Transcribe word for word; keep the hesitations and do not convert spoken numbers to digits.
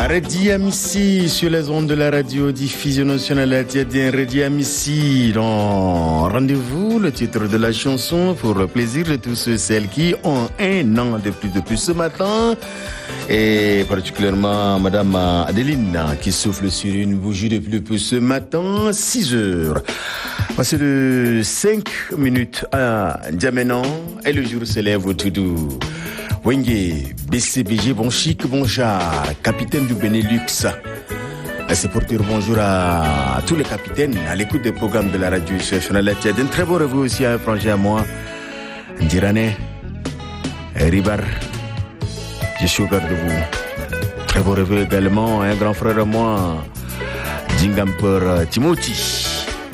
Redi Amissi sur les ondes de la radio diffusion nationale Altiadien. Redi Amissi dans Rendez-vous, le titre de la chanson pour le plaisir de tous ceux celles qui ont un an de plus de plus ce matin, et particulièrement Madame Adeline qui souffle sur une bougie depuis le plus ce matin. Six heures passé de cinq minutes à Djamenan et le jour se lève tout doux. Wenge, B C B G, bon chic, bon jar, capitaine du Benelux. C'est pour dire bonjour à tous les capitaines à l'écoute des programmes de la radio nationale. Un très beau revue aussi à un frangin à moi, Dirane, Ribar, je suis au garde de vous. Très beau revue également, un grand frère à moi, Djingamper Timothy.